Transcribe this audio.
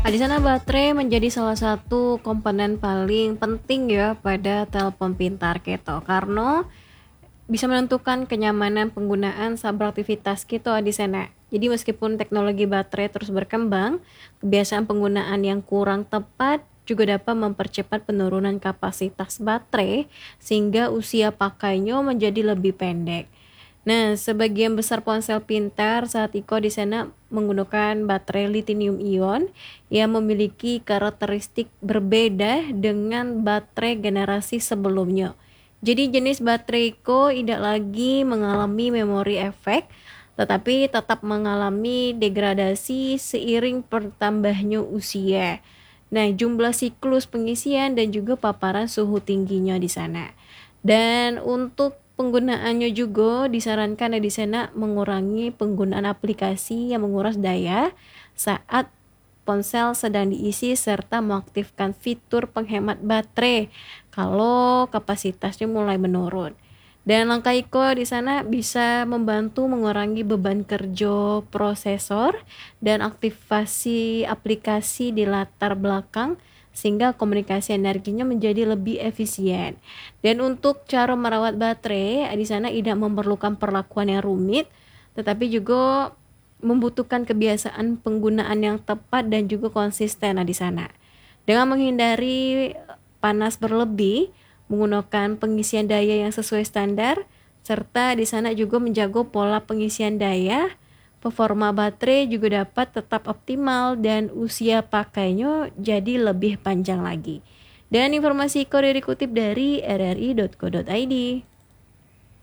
Di sana baterai menjadi salah satu komponen paling penting ya pada telepon pintar gitu, karena bisa menentukan kenyamanan penggunaan saat beraktivitas gitu di sana. Jadi meskipun teknologi baterai terus berkembang, kebiasaan penggunaan yang kurang tepat juga dapat mempercepat penurunan kapasitas baterai sehingga usia pakainya menjadi lebih pendek. Nah, sebagian besar ponsel pintar saat Iko di sana menggunakan baterai lithium ion yang memiliki karakteristik berbeda dengan baterai generasi sebelumnya. Jadi jenis baterai Iko tidak lagi mengalami memori efek, tetapi tetap mengalami degradasi seiring bertambahnya usia. Nah, jumlah siklus pengisian dan juga paparan suhu tingginya di sana. Dan untuk penggunaannya juga disarankan di sana mengurangi penggunaan aplikasi yang menguras daya saat ponsel sedang diisi serta mengaktifkan fitur penghemat baterai kalau kapasitasnya mulai menurun. Dan langkah Iko di sana bisa membantu mengurangi beban kerja prosesor dan aktivasi aplikasi di latar belakang sehingga komunikasi energinya menjadi lebih efisien. Dan untuk cara merawat baterai di sana tidak memerlukan perlakuan yang rumit, tetapi juga membutuhkan kebiasaan penggunaan yang tepat dan juga konsisten di sana. Dengan menghindari panas berlebih, menggunakan pengisian daya yang sesuai standar, serta di sana juga menjaga pola pengisian daya, performa baterai juga dapat tetap optimal dan usia pakainya jadi lebih panjang lagi. Dan informasi Iko dikutip dari rri.co.id.